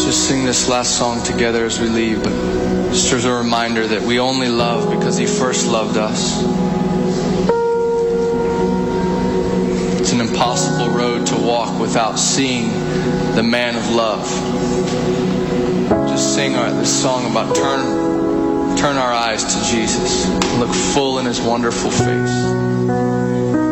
just sing this last song together as we leave, but just as a reminder that we only love because He first loved us. It's an impossible road to walk without seeing the man of love. Just sing this song about turn our eyes to Jesus, look full in His wonderful face.